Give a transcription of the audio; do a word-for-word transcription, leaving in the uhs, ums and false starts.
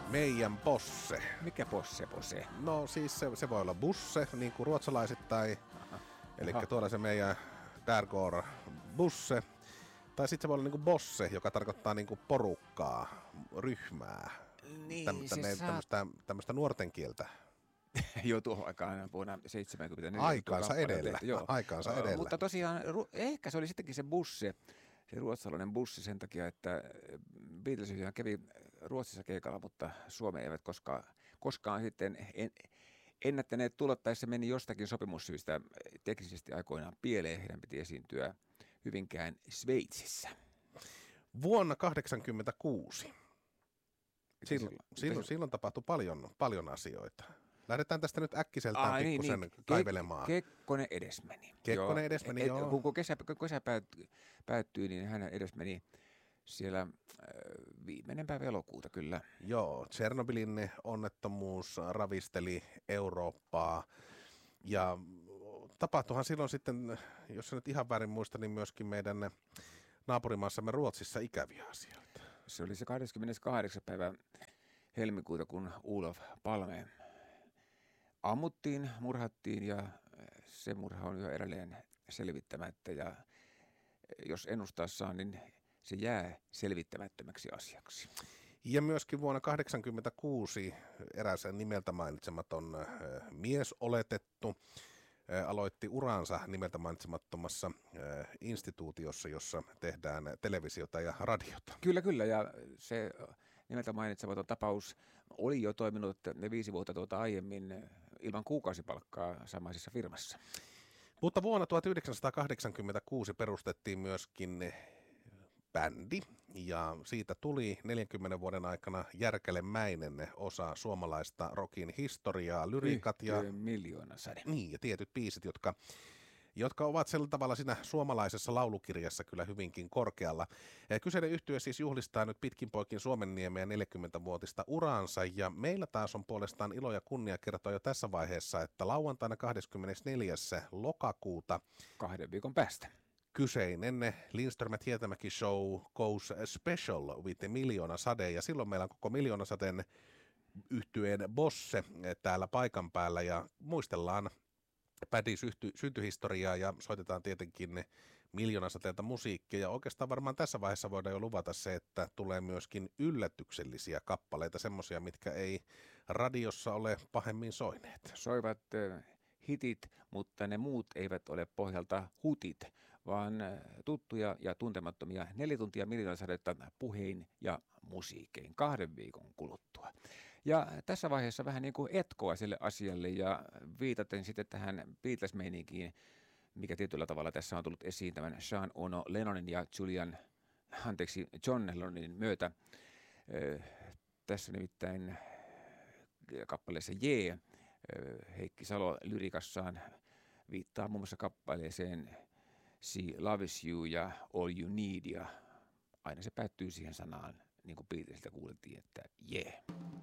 Meidän Bosse. Mikä Bosse, Bosse? No siis se, se voi olla busse, niin kuin ruotsalaisittain. Eli tuolla se meidän Därgård busse. Tai sitten se voi olla niin kuin bosse, joka tarkoittaa niin kuin porukkaa, ryhmää. Niin, Täm, se tänne, saa... tämmöistä, tämmöistä nuorten kieltä. Joo, tuohon aikaan vuonna seitsemänkymmentäneljä. Aikaansa edellä. Joo. Aikaansa edellä. Mutta tosiaan ehkä se oli sittenkin se bussi, se ruotsalainen bussi sen takia, että Beatles kävi Ruotsissa keikalla, mutta Suomeen eivät koskaan, koskaan sitten en, ennättäneet tulottaessa meni jostakin sopimussyistä teknisesti aikoinaan pieleen. Heidän piti esiintyä Hyvinkään Sveitsissä. Vuonna tuhatyhdeksänsataakahdeksankymmentäkuusi. Silloin, silloin, silloin, silloin tapahtui paljon, paljon asioita. Lähdetään tästä nyt äkkiseltään Aa, pikkusen niin, niin. kaivelemaan. Ke- Kekkonen edesmeni. Kekkonen edesmeni, joo. Et, kun kun kesä, kesä päättyi, niin hän edesmeni siellä äh, viimeinen päivä elokuuta kyllä. Joo, Tšernobylin onnettomuus ravisteli Eurooppaa. Ja tapahtuihan silloin sitten, jos nyt ihan väärin muista, niin myöskin meidän naapurimaassamme Ruotsissa ikäviä asioita. Se oli se kahdeskymmeneskahdeksas päivä helmikuuta, kun Olof Palme ammuttiin, murhattiin ja se murha on jo edelleen selvittämättä. Ja jos ennustaa saa, niin se jää selvittämättömäksi asiaksi. Ja myöskin vuonna tuhatyhdeksänsataakahdeksankymmentäkuusi eräs nimeltä mainitsematon mies oletettu aloitti uransa nimeltä mainitsemattomassa instituutiossa, jossa tehdään televisiota ja radiota. Kyllä, kyllä. Ja se nimeltä mainitsematon tapaus oli jo toiminut ne viisi vuotta tuota aiemmin ilman kuukausipalkkaa samaisessa firmassa. Mutta vuonna tuhatyhdeksänsataakahdeksankymmentäkuusi perustettiin myöskin bändi, ja siitä tuli neljänkymmenen vuoden aikana järkälemäinen osa suomalaista rockin historiaa, lyriikat ja miljoonasade. Niin, ja tietyt biisit, jotka, jotka ovat sillä tavalla siinä suomalaisessa laulukirjassa kyllä hyvinkin korkealla. Kyseinen yhtye siis juhlistaa nyt pitkin poikin Suomenniemeä neljäkymmentävuotista uraansa, ja meillä taas on puolestaan ilo ja kunnia kertoa jo tässä vaiheessa, että lauantaina kahdeskymmenesneljäs lokakuuta kahden viikon päästä kyseinen Lindström ja Hietamäki show goes special with Miljoonasade, ja silloin meillä on koko Miljoonasateen yhtyeen bosse täällä paikan päällä, ja muistellaan bändin syntyhistoriaa ja soitetaan tietenkin Miljoonasateelta musiikkia, ja oikeastaan varmaan tässä vaiheessa voidaan jo luvata se, että tulee myöskin yllätyksellisiä kappaleita, semmoisia, mitkä ei radiossa ole pahemmin soineet. Soivat hitit, mutta ne muut eivät ole pohjalta hutit, vaan tuttuja ja tuntemattomia neljä tuntia Miljoonasadetta puhein ja musiikein kahden viikon kuluttua. Ja tässä vaiheessa vähän niin kuin etkoa sille asialle ja viitaten sitten tähän Beatles-meininkiin, mikä tietyllä tavalla tässä on tullut esiin tämän Sean Ono Lennonin ja Julian, anteeksi, John Lennonin myötä. Tässä nimittäin kappaleessa Jee, Heikki Salo lyrikassaan viittaa muun muassa kappaleeseen She Loves You ja All You Need, ja aina se päättyy siihen sanaan, niin kuin Beatlesilta kuultiin, että jee. Yeah.